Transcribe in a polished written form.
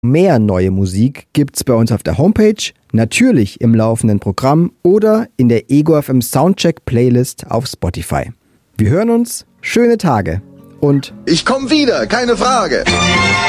Mehr neue Musik gibt's bei uns auf der Homepage, natürlich im laufenden Programm oder in der Ego FM Soundcheck Playlist auf Spotify. Wir hören uns, schöne Tage und ich komme wieder, keine Frage.